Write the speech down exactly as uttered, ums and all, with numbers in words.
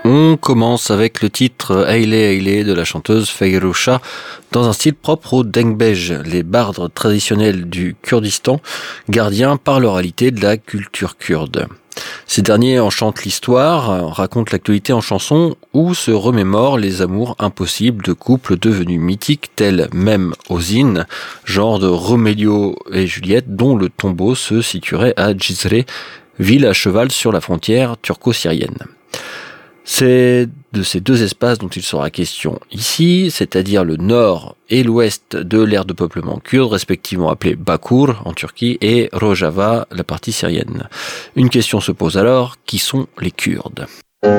On commence avec le titre Eyle Eyle de la chanteuse Feyrouz dans un style propre aux Dengbej, les bardes traditionnels du Kurdistan, gardiens par l'oralité de la culture kurde. Ces derniers enchantent l'histoire, racontent l'actualité en chanson ou se remémorent les amours impossibles de couples devenus mythiques tels Mem Ozin, genre de Roméo et Juliette dont le tombeau se situerait à Cizre, ville à cheval sur la frontière turco-syrienne. C'est de ces deux espaces dont il sera question ici, c'est-à-dire le nord et l'ouest de l'aire de peuplement kurde, respectivement appelée Bakur en Turquie et Rojava, la partie syrienne. Une question se pose alors, qui sont les Kurdes ?